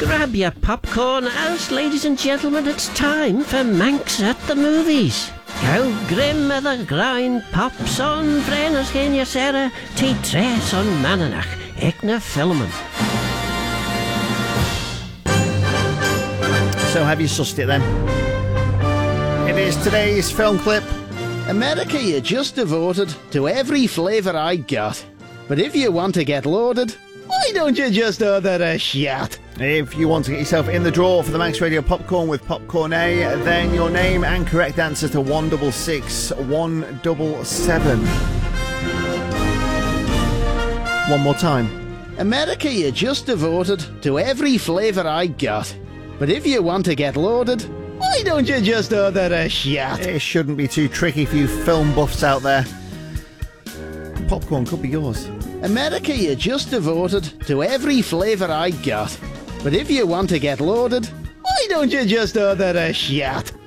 Grab your popcorn, else, ladies and gentlemen, it's time for Manx at the Movies. How grim are the grind pops on Brenner's Genia Sarah, T Tres on Mananach, Ekna Filmen. So have you sussed it then? It is today's film clip. America, you just devoted to every flavour I got. But if you want to get loaded, why don't you just order a shot? If you want to get yourself in the draw for the Manx Radio Popcorn with Popcorn A, then your name and correct answer to 166 177. One more time. America, you just devoted to every flavour I got. But if you want to get loaded, why don't you just order a shot? It shouldn't be too tricky for you film buffs out there. Popcorn could be yours. America, you just devoted to every flavour I got. But if you want to get loaded, why don't you just order a shot?